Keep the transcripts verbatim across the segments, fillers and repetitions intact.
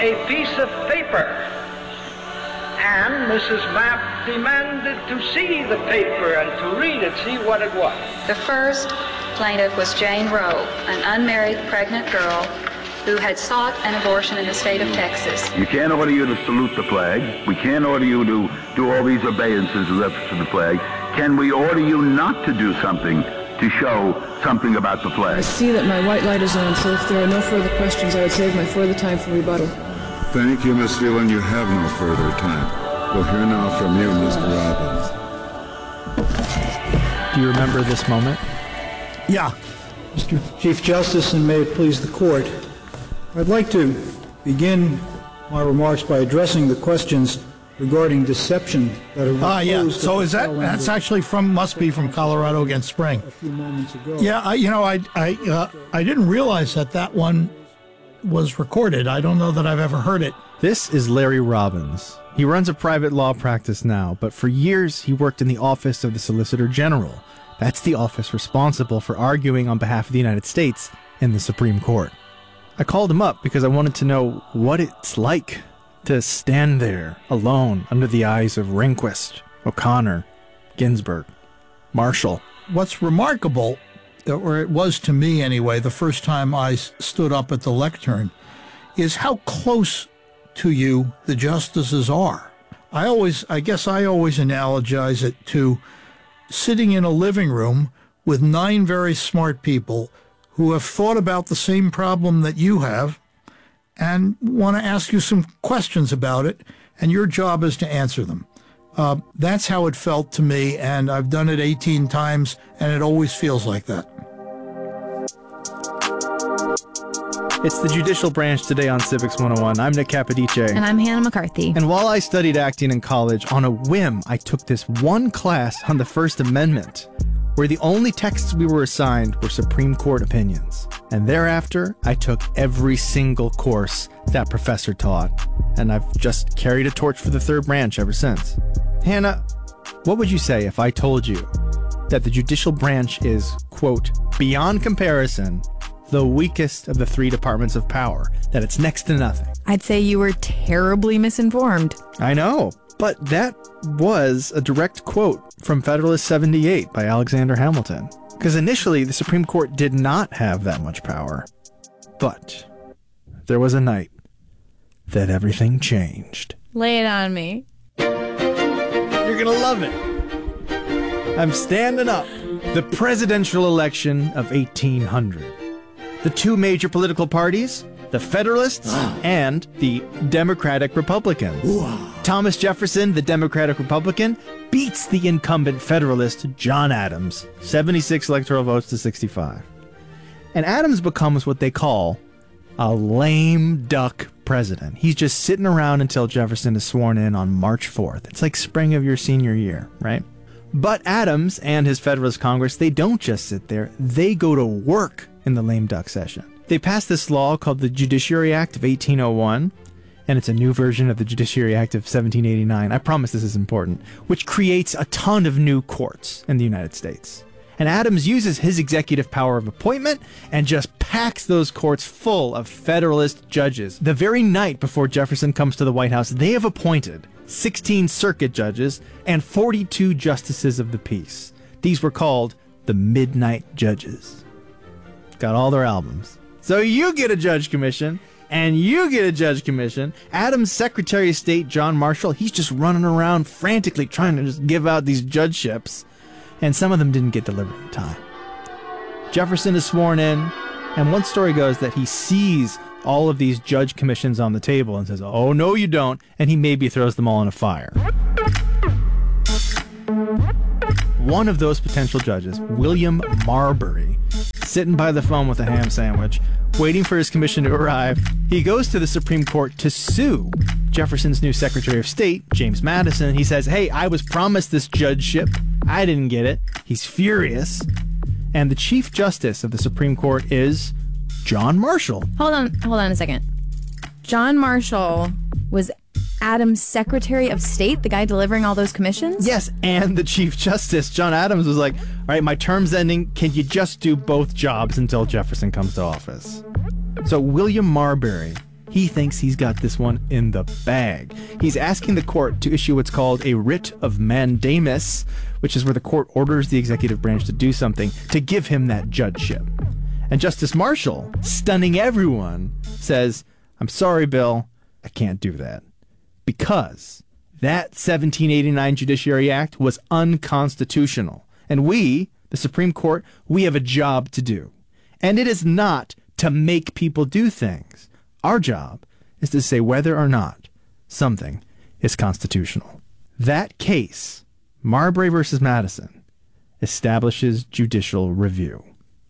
a piece of paper, and Missus Mapp demanded to see the paper and to read it, see what it was. The first plaintiff was Jane Roe, an unmarried pregnant girl who had sought an abortion in the state of Texas. You can't order you to salute the flag. We can't order you to do all these obeisances with reference to the flag. Can we order you not to do something to show something about the flag? I see that my white light is on, so if there are no further questions, I would save my further time for rebuttal. Thank you, Miss Phelan. You have no further time. We'll hear now from you, Mister Robbins. Do you remember this moment? Yeah. Mister Chief Justice, and may it please the Court, I'd like to begin my remarks by addressing the questions regarding deception that are Ah, uh, yeah. posed So at is the that tail end that's of- actually from must be from Colorado Against Spring. a few moments ago. Yeah, I, you know, I I uh, I didn't realize that that one was recorded. I don't know that I've ever heard it. This is Larry Robbins. He runs a private law practice now, but for years he worked in the office of the Solicitor General. That's the office responsible for arguing on behalf of the United States in the Supreme Court. I called him up because I wanted to know what it's like to stand there alone under the eyes of Rehnquist, O'Connor, Ginsburg, Marshall. What's remarkable, or it was to me anyway, the first time I s- stood up at the lectern, is how close to you the justices are. I always, I guess I always analogize it to sitting in a living room with nine very smart people who have thought about the same problem that you have and want to ask you some questions about it, and your job is to answer them. Uh, that's how it felt to me, and I've done it eighteen times, and it always feels like that. It's the Judicial Branch today on Civics one oh one. I'm Nick Capodice. And I'm Hannah McCarthy. And while I studied acting in college, on a whim, I took this one class on the First Amendment, where the only texts we were assigned were Supreme Court opinions. And thereafter, I took every single course that professor taught. And I've just carried a torch for the third branch ever since. Hannah, what would you say if I told you that the judicial branch is, quote, beyond comparison, the weakest of the three departments of power, that it's next to nothing? I'd say you were terribly misinformed. I know, but that was a direct quote from Federalist seventy-eight by Alexander Hamilton. Because initially, the Supreme Court did not have that much power. But there was a night that everything changed. Lay it on me. You're gonna love it. I'm standing up. The presidential election of eighteen hundred. The two major political parties, the Federalists and the Democratic Republicans. Thomas Jefferson, the Democratic Republican, beats the incumbent Federalist John Adams, seventy-six electoral votes to sixty-five. And Adams becomes what they call a lame duck president. He's just sitting around until Jefferson is sworn in on March fourth. It's like spring of your senior year, right? But Adams and his Federalist Congress, they don't just sit there. They go to work in the lame duck session. They passed this law called the Judiciary Act of eighteen oh one, and it's a new version of the Judiciary Act of seventeen eighty-nine. I promise this is important, which creates a ton of new courts in the United States. And Adams uses his executive power of appointment and just packs those courts full of Federalist judges. The very night before Jefferson comes to the White House, they have appointed sixteen circuit judges and forty-two justices of the peace. These were called the Midnight Judges. Got all their albums. So you get a judge commission, and you get a judge commission. Adams' Secretary of State, John Marshall, he's just running around frantically trying to just give out these judgeships, and some of them didn't get delivered in time. Jefferson is sworn in, and one story goes that he sees all of these judge commissions on the table and says, oh, no, you don't, and he maybe throws them all in a fire. One of those potential judges, William Marbury, sitting by the phone with a ham sandwich, waiting for his commission to arrive, he goes to the Supreme Court to sue Jefferson's new Secretary of State, James Madison. He says, hey, I was promised this judgeship. I didn't get it. He's furious. And the Chief Justice of the Supreme Court is John Marshall. Hold on, hold on a second. John Marshall was Adams' Secretary of State, the guy delivering all those commissions? Yes, and the Chief Justice, John Adams, was like, all right, my term's ending. Can you just do both jobs until Jefferson comes to office? So William Marbury He thinks he's got this one in the bag. He's asking the court to issue what's called a writ of mandamus, which is where the court orders the executive branch to do something to give him that judgeship. And Justice Marshall, stunning everyone, says, "I'm sorry, Bill, I can't do that. Because that seventeen eighty-nine Judiciary Act was unconstitutional. And we, the Supreme Court, we have a job to do. And it is not to make people do things. Our job is to say whether or not something is constitutional." That case, Marbury versus Madison, establishes judicial review.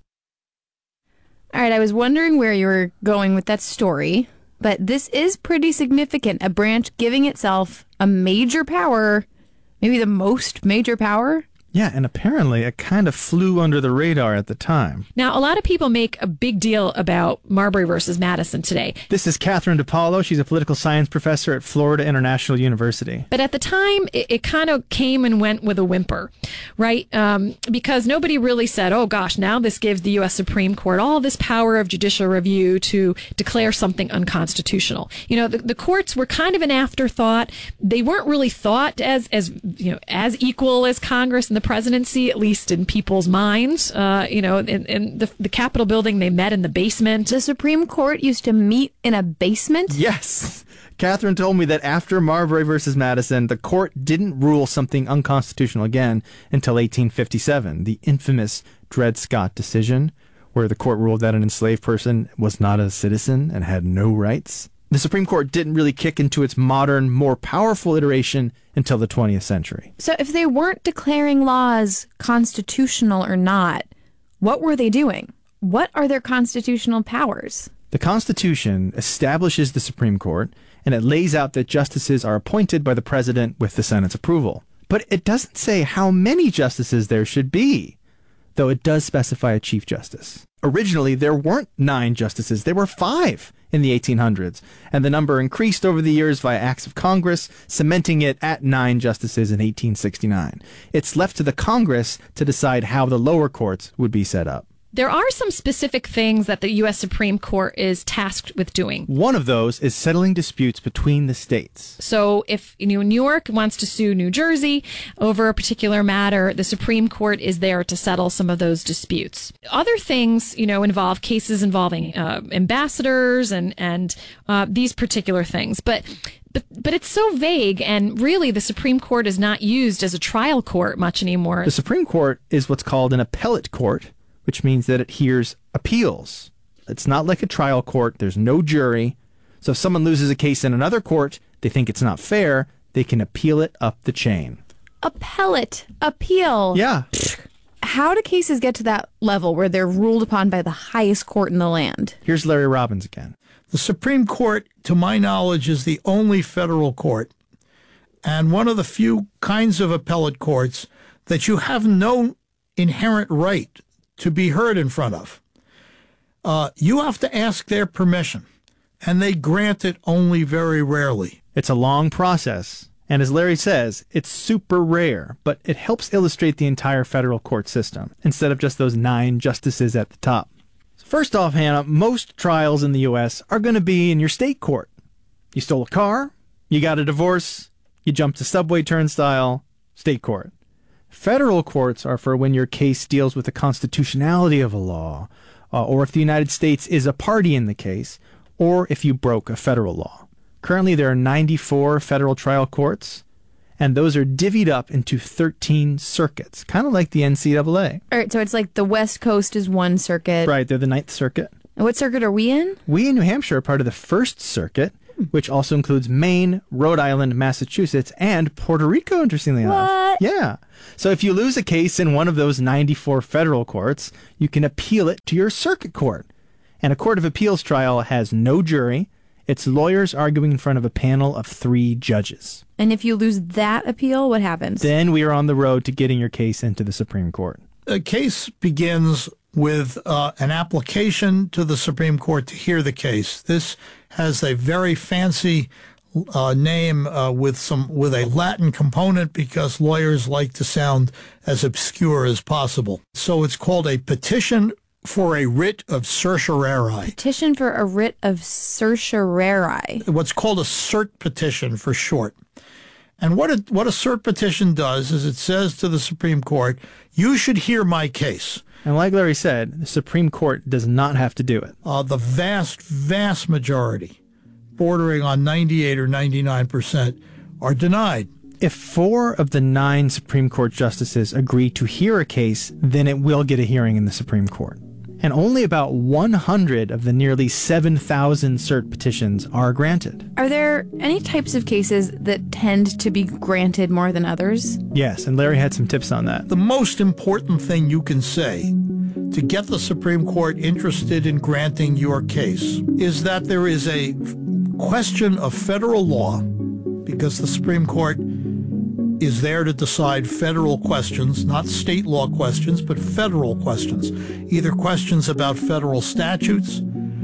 All right, I was wondering where you were going with that story, but this is pretty significant. A branch giving itself a major power, maybe the most major power. Yeah, and apparently it kind of flew under the radar at the time. Now, a lot of people make a big deal about Marbury versus Madison today. This is Catherine DiPaolo. She's a political science professor at Florida International University. But at the time, it, it kind of came and went with a whimper, right? Um, because nobody really said, oh gosh, now this gives the U S Supreme Court all this power of judicial review to declare something unconstitutional. You know, the, the courts were kind of an afterthought. They weren't really thought as, as you know, as equal as Congress and the presidency, at least in people's minds. Uh, you know, in, in the, the Capitol building, they met in the basement. The Supreme Court used to meet in a basement? Yes. Catherine told me that after Marbury versus Madison, the court didn't rule something unconstitutional again until eighteen fifty-seven, the infamous Dred Scott decision, where the court ruled that an enslaved person was not a citizen and had no rights. The Supreme Court didn't really kick into its modern, more powerful iteration until the twentieth century. So if they weren't declaring laws constitutional or not, what were they doing? What are their constitutional powers? The Constitution establishes the Supreme Court, and it lays out that justices are appointed by the president with the Senate's approval. But it doesn't say how many justices there should be, though it does specify a Chief Justice. Originally, there weren't nine justices, there were five in the eighteen hundreds, and the number increased over the years via acts of Congress, cementing it at nine justices in eighteen sixty-nine. It's left to the Congress to decide how the lower courts would be set up. There are some specific things that the U S Supreme Court is tasked with doing. One of those is settling disputes between the states. So if you know, New York wants to sue New Jersey over a particular matter, the Supreme Court is there to settle some of those disputes. Other things, you know, involve cases involving uh, ambassadors and, and uh, these particular things. But But but it's so vague, and really the Supreme Court is not used as a trial court much anymore. The Supreme Court is what's called an appellate court, which means that it hears appeals. It's not like a trial court. There's no jury. So if someone loses a case in another court, they think it's not fair, they can appeal it up the chain. Appellate. Appeal. Yeah. How do cases get to that level where they're ruled upon by the highest court in the land? Here's Larry Robbins again. The Supreme Court, to my knowledge, is the only federal court and one of the few kinds of appellate courts that you have no inherent right to be heard in front of. Uh, you have to ask their permission, and they grant it only very rarely. It's a long process, and as Larry says, it's super rare, but it helps illustrate the entire federal court system, instead of just those nine justices at the top. First off, Hannah, most trials in the U S are going to be in your state court. You stole a car, you got a divorce, you jumped a subway turnstile, state court. Federal courts are for when your case deals with the constitutionality of a law, uh, or if the United States is a party in the case, or if you broke a federal law. Currently, there are ninety-four federal trial courts, and those are divvied up into thirteen circuits, kind of like the N C double A. All right, so it's like the West Coast is one circuit. Right, they're the Ninth Circuit. And what circuit are we in? We in New Hampshire are part of the First Circuit, which also includes Maine, Rhode Island, Massachusetts, and Puerto Rico, interestingly enough. What? Yeah. So if you lose a case in one of those ninety-four federal courts, you can appeal it to your circuit court. And a court of appeals trial has no jury. It's lawyers arguing in front of a panel of three judges. And if you lose that appeal, what happens? Then we are on the road to getting your case into the Supreme Court. A case begins with uh, an application to the Supreme Court to hear the case. This has a very fancy uh, name uh, with some with a Latin component because lawyers like to sound as obscure as possible. So it's called a petition for a writ of certiorari. Petition for a writ of certiorari. What's called a cert petition for short. And what a, what a cert petition does is it says to the Supreme Court, you should hear my case. And like Larry said, the Supreme Court does not have to do it. Uh, the vast, vast majority, bordering on ninety-eight or ninety-nine percent, are denied. If four of the nine Supreme Court justices agree to hear a case, then it will get a hearing in the Supreme Court. And only about one hundred of the nearly seven thousand cert petitions are granted. Are there any types of cases that tend to be granted more than others? Yes, and Larry had some tips on that. The most important thing you can say to get the Supreme Court interested in granting your case is that there is a question of federal law, because the Supreme Court is there to decide federal questions, not state law questions, but federal questions, either questions about federal statutes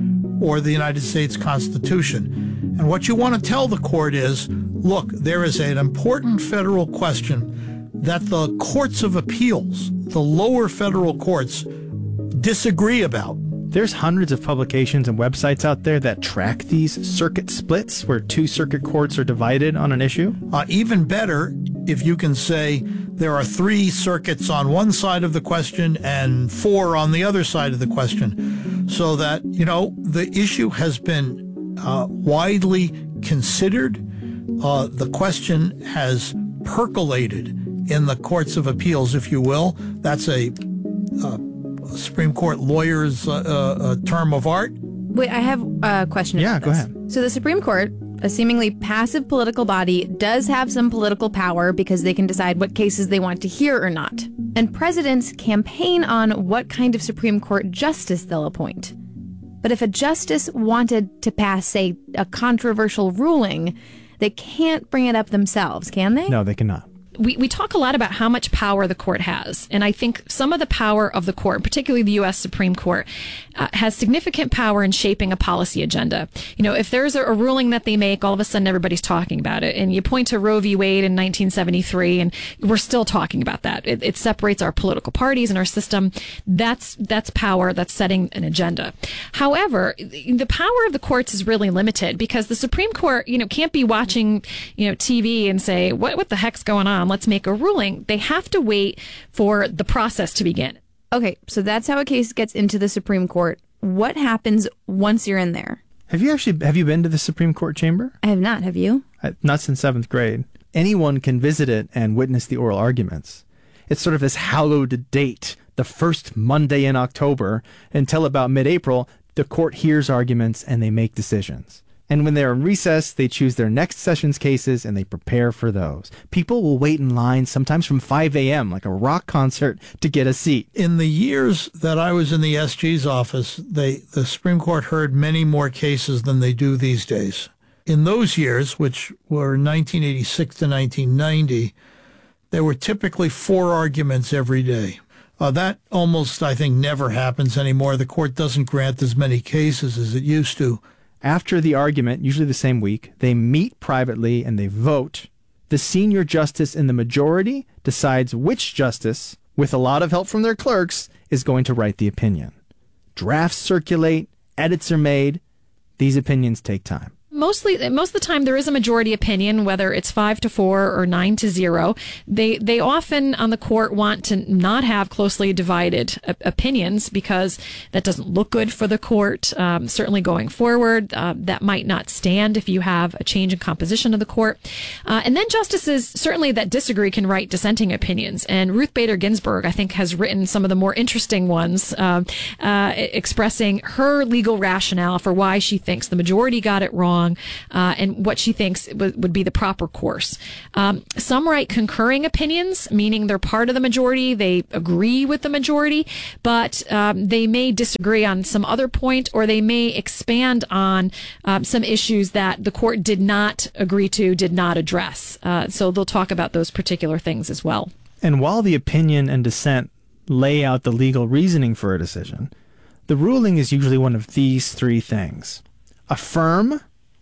or the United States Constitution. And what you want to tell the court is, look, there is an important federal question that the courts of appeals, the lower federal courts, disagree about. There's hundreds of publications and websites out there that track these circuit splits where two circuit courts are divided on an issue. Uh, even better if you can say there are three circuits on one side of the question and four on the other side of the question, so that, you know, the issue has been uh, widely considered. Uh, the question has percolated in the courts of appeals, if you will. That's a uh, Supreme Court lawyer's uh, uh, term of art. Wait, I have a question. Yeah, about go this. ahead. So the Supreme Court, a seemingly passive political body, does have some political power because they can decide what cases they want to hear or not. And presidents campaign on what kind of Supreme Court justice they'll appoint. But if a justice wanted to pass, say, a controversial ruling, they can't bring it up themselves, can they? No, they cannot. We, we talk a lot about how much power the court has. And I think some of the power of the court, particularly the U S Supreme Court, uh, has significant power in shaping a policy agenda. You know, if there's a, a ruling that they make, all of a sudden everybody's talking about it. And you point to Roe v. Wade in nineteen seventy-three, and we're still talking about that. It, it separates our political parties and our system. That's, that's power that's setting an agenda. However, the power of the courts is really limited because the Supreme Court, you know, can't be watching, you know, T V and say, what, what the heck's going on? Let's make a ruling. They have to wait for the process to begin. Okay, so that's how a case gets into the Supreme Court. What happens once you're in there? Have you actually, have you been to the Supreme Court chamber? I have not. Have you? Uh, not since seventh grade. Anyone can visit it and witness the oral arguments. It's sort of this hallowed date, the first Monday in October, until about mid-April, the court hears arguments and they make decisions. And when they're in recess, they choose their next session's cases and they prepare for those. People will wait in line sometimes from five a.m., like a rock concert, to get a seat. In the years that I was in the S G's office, they, the Supreme Court heard many more cases than they do these days. In those years, which were nineteen eighty-six to nineteen ninety, there were typically four arguments every day. Uh, that almost, I think, never happens anymore. The court doesn't grant as many cases as it used to. After the argument, usually the same week, they meet privately and they vote. The senior justice in the majority decides which justice, with a lot of help from their clerks, is going to write the opinion. Drafts circulate, edits are made. These opinions take time. Mostly, most of the time, there is a majority opinion, whether it's five to four or nine to zero. They they often on the court want to not have closely divided uh, opinions because that doesn't look good for the court. Um, certainly going forward, uh, that might not stand if you have a change in composition of the court. Uh, and then justices certainly that disagree can write dissenting opinions. And Ruth Bader Ginsburg, I think, has written some of the more interesting ones, uh, uh, expressing her legal rationale for why she thinks the majority got it wrong. Uh, and what she thinks w- would be the proper course. Um, some write concurring opinions, meaning they're part of the majority, they agree with the majority, but um, they may disagree on some other point, or they may expand on um, some issues that the court did not agree to, did not address. Uh, so they'll talk about those particular things as well. And while the opinion and dissent lay out the legal reasoning for a decision, the ruling is usually one of these three things: affirm,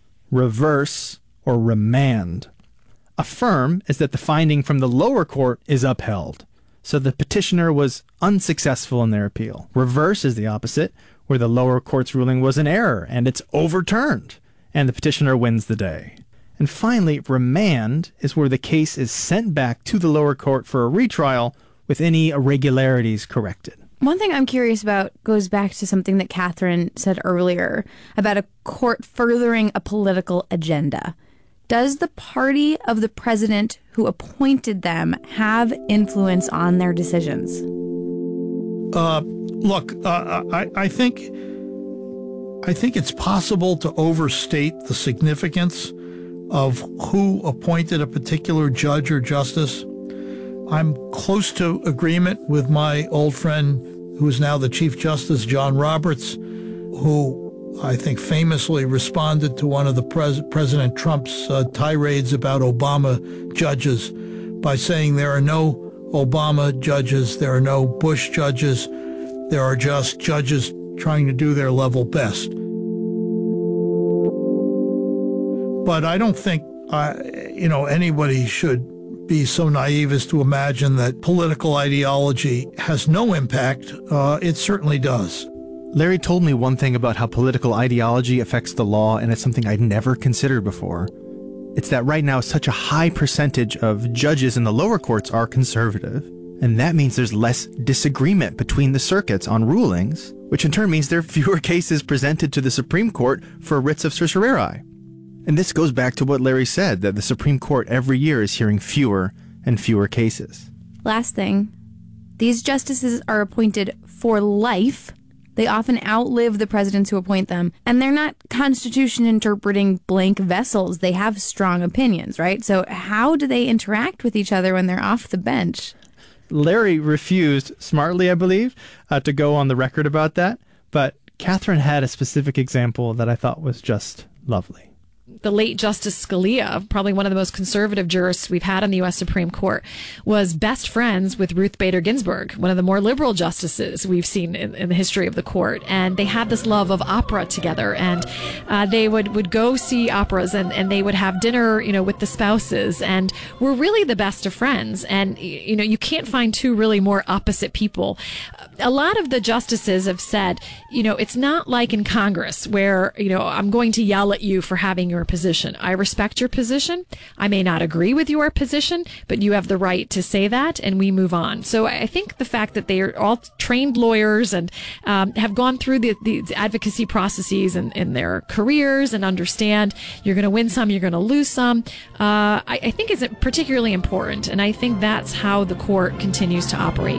reverse, or remand. Affirm is that the finding from the lower court is upheld. So the petitioner was unsuccessful in their appeal. Reverse is the opposite, where the lower court's ruling was an error and it's overturned, and the petitioner wins the day. And finally, remand is where the case is sent back to the lower court for a retrial with any irregularities corrected. One thing I'm curious about goes back to something that Catherine said earlier about a court furthering a political agenda. Does the party of the president who appointed them have influence on their decisions? Uh, look, uh, I, I think I think it's possible to overstate the significance of who appointed a particular judge or justice. I'm close to agreement with my old friend, who is now the Chief Justice, John Roberts, who I think famously responded to one of the pres- President Trump's uh, tirades about Obama judges by saying there are no Obama judges, there are no Bush judges, there are just judges trying to do their level best. But I don't think, uh, you know, anybody should be so naive as to imagine that political ideology has no impact. Uh, it certainly does. Larry told me one thing about how political ideology affects the law, and it's something I'd never considered before. It's that right now such a high percentage of judges in the lower courts are conservative, and that means there's less disagreement between the circuits on rulings, which in turn means there are fewer cases presented to the Supreme Court for writs of certiorari. And this goes back to what Larry said, that the Supreme Court every year is hearing fewer and fewer cases. Last thing, these justices are appointed for life. They often outlive the presidents who appoint them, and they're not Constitution interpreting blank vessels. They have strong opinions, right? So how do they interact with each other when they're off the bench? Larry refused, smartly I believe, uh, to go on the record about that, but Catherine had a specific example that I thought was just lovely. The late Justice Scalia, probably one of the most conservative jurists we've had in the U S Supreme Court, was best friends with Ruth Bader Ginsburg, one of the more liberal justices we've seen in, in the history of the court. And they had this love of opera together, and uh, they would, would go see operas, and, and they would have dinner, you know, with the spouses, and were really the best of friends. And, you know, you can't find two really more opposite people. A lot of the justices have said, you know, it's not like in Congress where, you know, I'm going to yell at you for having your position. I respect your position. I may not agree with your position, but you have the right to say that, and we move on. So I think the fact that they are all trained lawyers and um, have gone through the, the advocacy processes in, in their careers and understand you're going to win some, you're going to lose some, uh, I, I think is particularly important. And I think that's how the court continues to operate.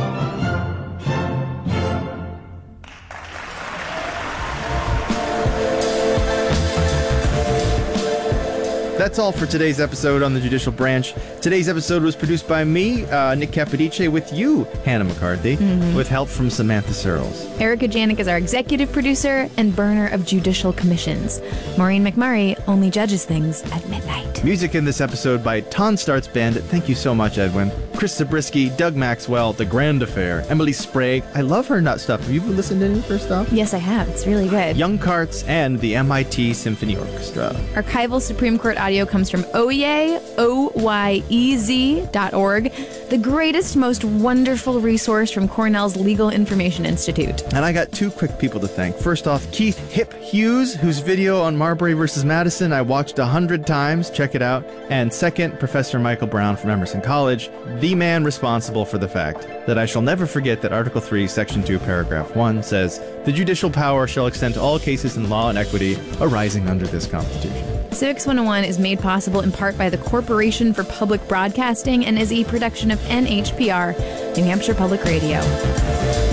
That's all for today's episode on the Judicial Branch. Today's episode was produced by me, uh, Nick Capodice, with you, Hannah McCarthy, mm-hmm. with help from Samantha Searles. Erica Janik is our executive producer and burner of judicial commissions. Maureen McMurray only judges things at midnight. Music in this episode by Ton Starts Band. Thank you so much, Edwin. Chris Zabriskie, Doug Maxwell, The Grand Affair, Emily Sprague. I love her nut stuff. Have you listened to any of her stuff? Yes, I have. It's really good. Young Carts and the M I T Symphony Orchestra. Archival Supreme Court audio comes from Oyez, O Y E Z dot org, the greatest, most wonderful resource from Cornell's Legal Information Institute. And I got two quick people to thank. First off, Keith Hip Hughes, whose video on Marbury versus Madison I watched a hundred times. Check it out. And second, Professor Michael Brown from Emerson College, the man responsible for the fact that I shall never forget that Article three, Section two, Paragraph one says, "The judicial power shall extend to all cases in law and equity arising under this Constitution." Civics one oh one is made possible in part by the Corporation for Public Broadcasting and is a production of N H P R, New Hampshire Public Radio.